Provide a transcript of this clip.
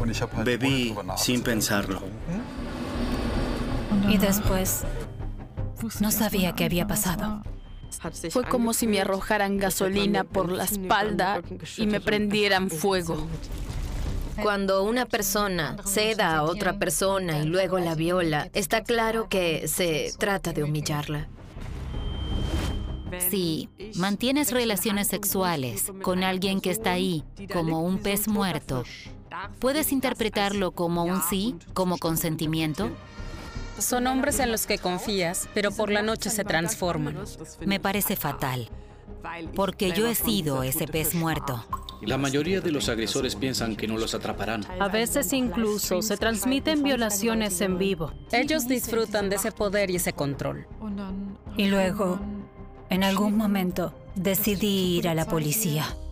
Bebí sin pensarlo. Y después, no sabía qué había pasado. Fue como si me arrojaran gasolina por la espalda y me prendieran fuego. Cuando una persona ceda a otra persona y luego la viola, está claro que se trata de humillarla. Si mantienes relaciones sexuales con alguien que está ahí, como un pez muerto, ¿puedes interpretarlo como un sí, como consentimiento? Son hombres en los que confías, pero por la noche se transforman. Me parece fatal, porque yo he sido ese pez muerto. La mayoría de los agresores piensan que no los atraparán. A veces incluso se transmiten violaciones en vivo. Ellos disfrutan de ese poder y ese control. Y luego, en algún momento, decidí ir a la policía.